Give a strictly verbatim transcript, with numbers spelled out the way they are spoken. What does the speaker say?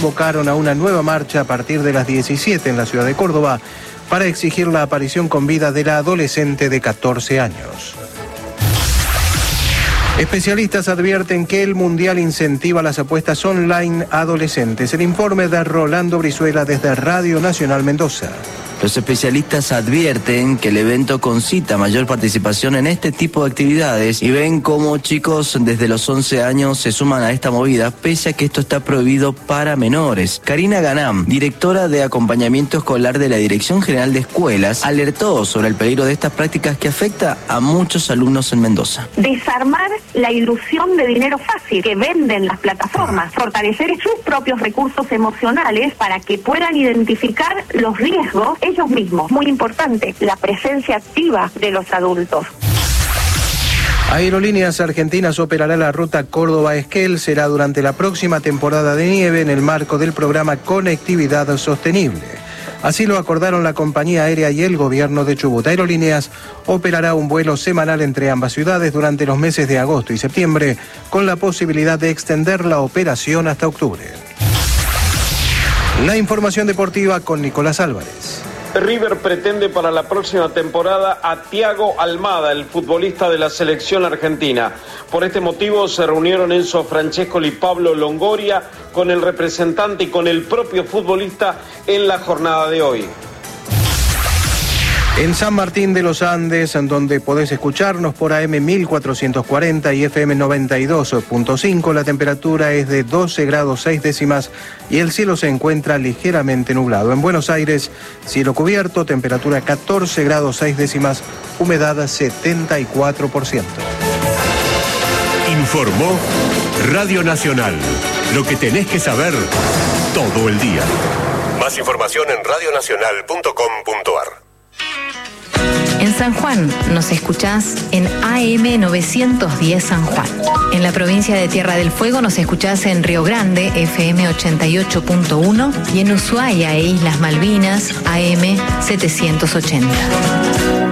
convocaron a una nueva marcha a partir de las diecisiete en la ciudad de Córdoba para exigir la aparición con vida de la adolescente de catorce años. Especialistas advierten que el Mundial incentiva las apuestas online adolescentes. El informe de Rolando Brizuela desde Radio Nacional Mendoza. Los especialistas advierten que el evento concita mayor participación en este tipo de actividades y ven cómo chicos desde los once años se suman a esta movida, pese a que esto está prohibido para menores. Karina Ganam, directora de acompañamiento escolar de la Dirección General de Escuelas, alertó sobre el peligro de estas prácticas que afecta a muchos alumnos en Mendoza. Desarmar la ilusión de dinero fácil que venden las plataformas, fortalecer sus propios recursos emocionales para que puedan identificar los riesgos ellos mismos. Muy importante, la presencia activa de los adultos. Aerolíneas Argentinas operará la ruta Córdoba-Esquel. Será durante la próxima temporada de nieve en el marco del programa Conectividad Sostenible. Así lo acordaron la compañía aérea y el gobierno de Chubut. Aerolíneas operará un vuelo semanal entre ambas ciudades durante los meses de agosto y septiembre, con la posibilidad de extender la operación hasta octubre. La información deportiva con Nicolás Álvarez. River pretende para la próxima temporada a Thiago Almada, el futbolista de la selección argentina. Por este motivo se reunieron Enzo Francescoli y Pablo Longoria con el representante y con el propio futbolista en la jornada de hoy. En San Martín de los Andes, en donde podés escucharnos por A M mil cuatrocientos cuarenta y F M noventa y dos punto cinco, la temperatura es de doce grados seis décimas y el cielo se encuentra ligeramente nublado. En Buenos Aires, cielo cubierto, temperatura catorce grados seis décimas, humedad setenta y cuatro por ciento. Informó Radio Nacional. Lo que tenés que saber todo el día. Más información en radio nacional punto com punto a r. En San Juan nos escuchás en A M novecientos diez San Juan. En la provincia de Tierra del Fuego nos escuchás en Río Grande, F M ochenta y ocho punto uno, y en Ushuaia e Islas Malvinas, A M setecientos ochenta.